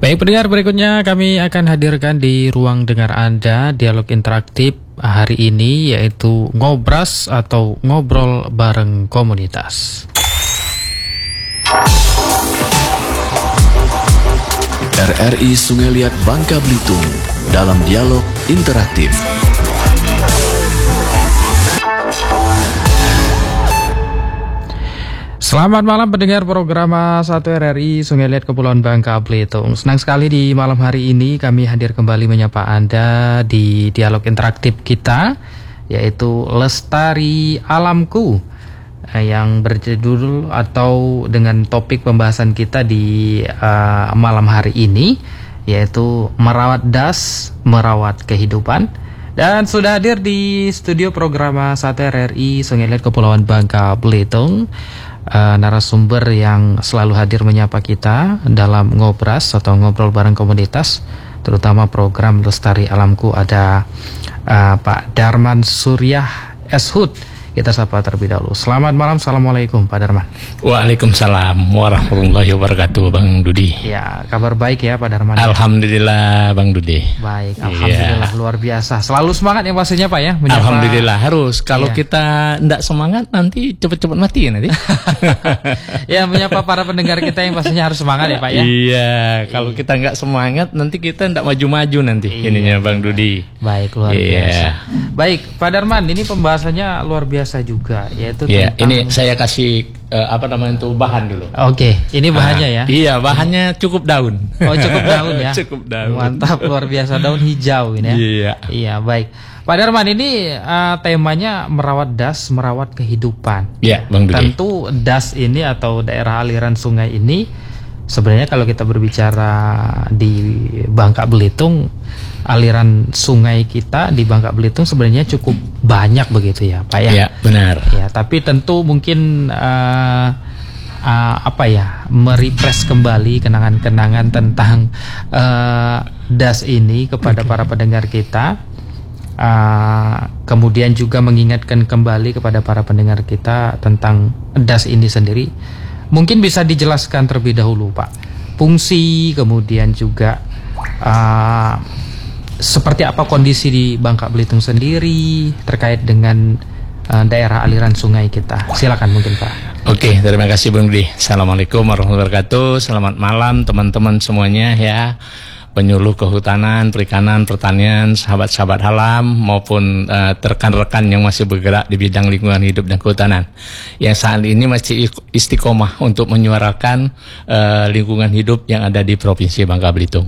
Baik pendengar, berikutnya kami akan hadirkan di ruang dengar Anda dialog interaktif hari ini, yaitu Ngobras atau Ngobrol Bareng Komunitas. RRI Sungai Liat Bangka Belitung dalam dialog interaktif. Selamat malam pendengar program 1 RRI Sungai Liat Kepulauan Bangka Belitung. Senang sekali di malam hari ini kami hadir kembali menyapa Anda di dialog interaktif kita, yaitu Lestari Alamku, yang berjudul atau dengan topik pembahasan kita di malam hari ini, yaitu merawat das, merawat kehidupan. Dan sudah hadir di studio program 1 RRI Sungai Liat Kepulauan Bangka Belitung narasumber yang selalu hadir menyapa kita dalam ngobras atau ngobrol bareng komunitas, terutama program Lestari Alamku. Ada Pak Darman Suryah Eshut. Kita sapa terlebih dahulu. Selamat malam, assalamualaikum Pak Darman. Waalaikumsalam warahmatullahi wabarakatuh, Bang Dudi. Ya, kabar baik ya Pak Darman. Alhamdulillah Bang Dudi. Baik, alhamdulillah, luar biasa. Selalu semangat ya pastinya Pak ya. Menyapa. Alhamdulillah harus. Kalau kita tidak semangat nanti cepet-cepet mati nanti. Ya, menyapa para pendengar kita yang pastinya harus semangat ya Pak ya. Iya, kalau kita nggak semangat nanti kita tidak maju-maju nanti. Ininya Bang Dudi. Baik, luar biasa. Baik, Pak Darman, ini pembahasannya luar biasa juga, yaitu tentang... ini saya kasih bahan dulu. Oke, ini bahannya ya. Iya, bahannya cukup daun. Oh, cukup daun ya. Cukup daun. Mantap, luar biasa, daun hijau ini ya. Iya. Iya, baik. Pak Darman, ini temanya merawat das, merawat kehidupan. Iya, Bang Dudi. Tentu das ini atau daerah aliran sungai ini sebenarnya kalau kita berbicara di Bangka Belitung, aliran sungai kita di Bangka Belitung sebenarnya cukup banyak begitu ya Pak ya. Iya, benar. Ya, tapi tentu mungkin merefresh kembali kenangan-kenangan tentang das ini kepada para pendengar kita. Kemudian juga mengingatkan kembali kepada para pendengar kita tentang das ini sendiri. Mungkin bisa dijelaskan terlebih dahulu Pak, fungsi, kemudian juga seperti apa kondisi di Bangka Belitung sendiri terkait dengan daerah aliran sungai kita. Silakan mungkin Pak. Oke, terima kasih Bang Dudi. Assalamualaikum warahmatullahi wabarakatuh. Selamat malam teman-teman semuanya ya. Penyuluh kehutanan, perikanan, pertanian, sahabat-sahabat alam maupun rekan-rekan yang masih bergerak di bidang lingkungan hidup dan kehutanan yang saat ini masih istiqomah untuk menyuarakan lingkungan hidup yang ada di Provinsi Bangka Belitung.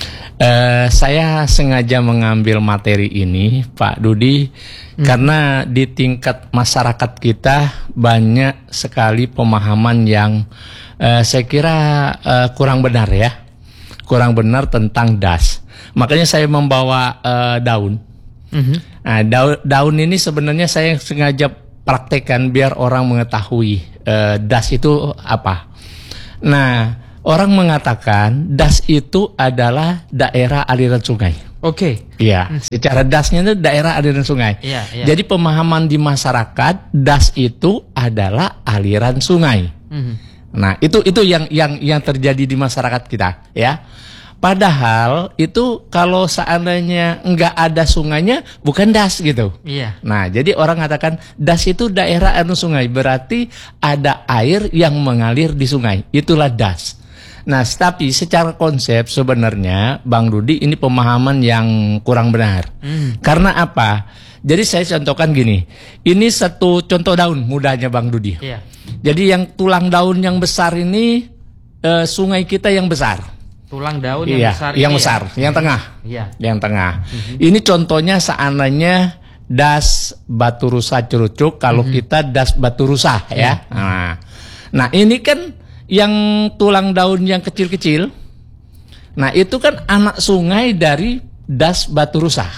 Saya sengaja mengambil materi ini Pak Dudi karena di tingkat masyarakat kita banyak sekali pemahaman yang saya kira kurang benar ya. Kurang benar tentang das. Makanya saya membawa daun. Nah, daun ini sebenarnya saya sengaja praktekkan biar orang mengetahui das itu apa. Nah, orang mengatakan das itu adalah daerah aliran sungai. Oke. Iya, secara dasnya itu daerah aliran sungai. Iya. Jadi pemahaman di masyarakat das itu adalah aliran sungai. Nah, itu yang terjadi di masyarakat kita, ya. Padahal itu kalau seandainya nggak ada sungainya bukan das gitu. Iya. Nah, jadi orang katakan das itu daerah aliran sungai, berarti ada air yang mengalir di sungai. Itulah das. Nah, tapi secara konsep sebenarnya Bang Dudi ini pemahaman yang kurang benar. Karena apa? Jadi saya contohkan gini. Ini satu contoh daun mudahnya Bang Dudi. Iya. Jadi yang tulang daun yang besar ini sungai kita yang besar. Tulang daun yang besar. Yang besar, ya? yang tengah. Iya. Yang tengah. Ini contohnya seandainya das Batu Rusa Curucuk, kalau kita das Batu Rusa ya. Nah, ini kan yang tulang daun yang kecil-kecil. Nah, itu kan anak sungai dari das Batu Rusa.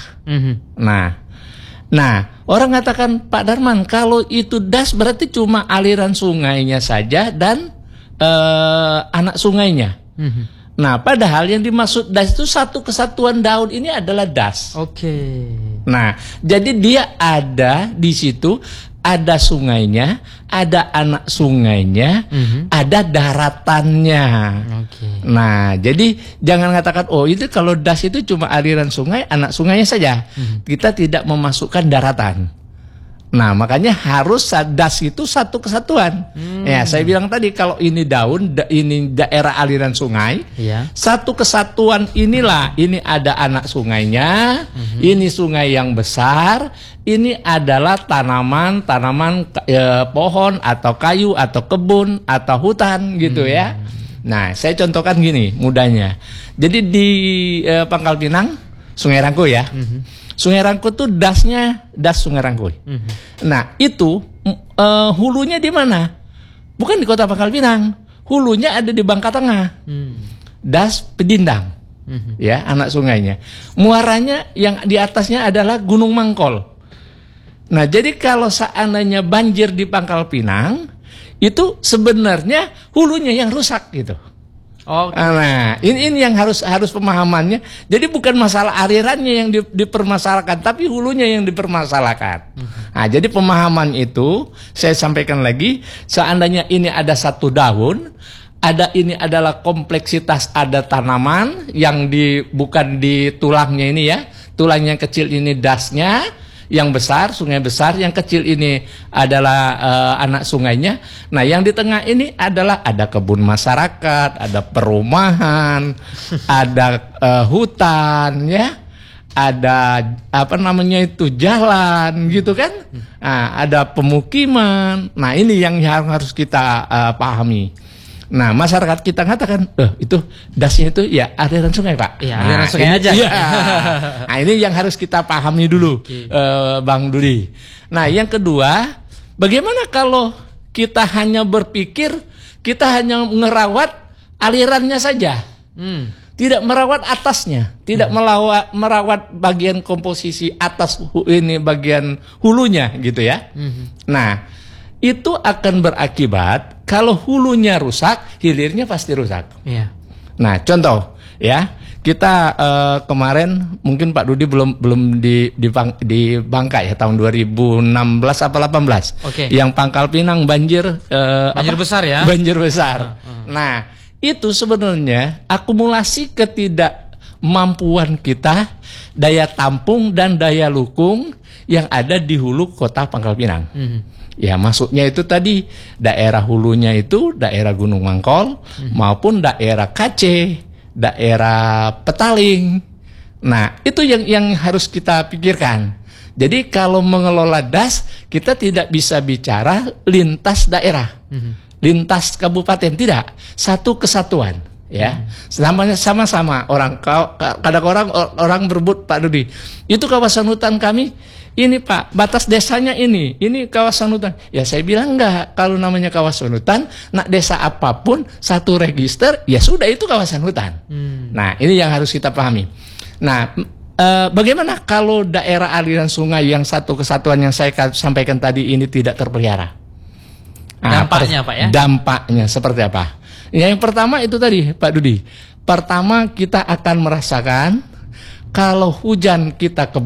Nah, orang katakan Pak Darman, kalau itu das berarti cuma aliran sungainya saja dan anak sungainya. Nah, padahal yang dimaksud das itu satu kesatuan daun ini adalah das. Oke. Nah, jadi dia ada di situ, ada sungainya, ada anak sungainya, ada daratannya. Oke. Nah, jadi jangan katakan, oh itu kalau das itu cuma aliran sungai, anak sungainya saja. Kita tidak memasukkan daratan. Nah, makanya harus das itu satu kesatuan. Ya, saya bilang tadi kalau ini daun, ini daerah aliran sungai, Ya. satu kesatuan inilah, ini ada anak sungainya, ini sungai yang besar, ini adalah tanaman pohon atau kayu atau kebun atau hutan gitu ya. Nah, saya contohkan gini mudahnya. Jadi di Pangkal Pinang, Sungai Rangkuy ya. Sungai Rangkuy itu dasnya das Sungai Rangkuy. Nah, itu hulunya di mana? Bukan di Kota Pangkal Pinang. Hulunya ada di Bangka Tengah. Das Pedindang. Ya, anak sungainya. Muaranya yang di atasnya adalah Gunung Mangkol. Nah, jadi kalau seandainya banjir di Pangkal Pinang, itu sebenarnya hulunya yang rusak gitu. Oke. Nah, ini yang harus pemahamannya. Jadi bukan masalah alirannya yang dipermasalahkan, tapi hulunya yang dipermasalahkan. Nah, jadi pemahaman itu saya sampaikan lagi. Seandainya ini ada satu daun, ini adalah kompleksitas, ada tanaman yang bukan di tulangnya ini ya. Tulang yang kecil ini dasnya, yang besar, sungai besar, yang kecil ini adalah anak sungainya. Nah, yang di tengah ini adalah ada kebun masyarakat, ada perumahan, ada hutan, ya, ada jalan, gitu kan? Nah, ada pemukiman. Nah, ini yang harus kita pahami. Nah, masyarakat kita katakan, itu dasnya itu ya aliran sungai, Pak. Iya, aliran sungai aja. Iya. Nah, ini yang harus kita pahami dulu, Bang Dudi. Nah, yang kedua, bagaimana kalau kita hanya berpikir, kita hanya merawat alirannya saja, tidak merawat atasnya, tidak merawat bagian komposisi atas ini bagian hulunya, gitu ya. Nah, itu akan berakibat kalau hulunya rusak, hilirnya pasti rusak. Iya. Nah, contoh ya, kita kemarin mungkin Pak Dudi belum di Bangka ya, tahun 2016 atau 18. Oke. Yang Pangkal Pinang banjir besar ya. Banjir besar. Nah, itu sebenarnya akumulasi ketidakmampuan kita, daya tampung dan daya lukung yang ada di hulu Kota Pangkal Pinang. Ya, maksudnya itu tadi daerah hulunya itu daerah Gunung Mangkol maupun daerah KC, daerah Petaling. Nah, itu yang harus kita pikirkan. Jadi kalau mengelola das, kita tidak bisa bicara lintas daerah, lintas kabupaten, tidak, satu kesatuan. Ya, sama-sama kadang orang berebut, Pak Dudi, itu kawasan hutan kami. Ini Pak, batas desanya ini kawasan hutan. Ya, saya bilang enggak, kalau namanya kawasan hutan, nak desa apapun satu register, ya sudah itu kawasan hutan. Nah, ini yang harus kita pahami. Nah, bagaimana kalau daerah aliran sungai yang satu kesatuan yang saya sampaikan tadi ini tidak terpelihara? Nah, Dampaknya Pak ya? Dampaknya seperti apa? Ya, yang pertama itu tadi Pak Dudi. Pertama kita akan merasakan kalau hujan kita